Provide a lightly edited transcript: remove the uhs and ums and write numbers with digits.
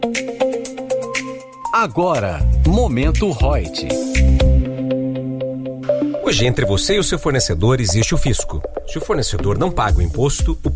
Agora, Momento Reut. Hoje, entre você e o seu fornecedor existe o fisco. Se o fornecedor não paga o imposto, o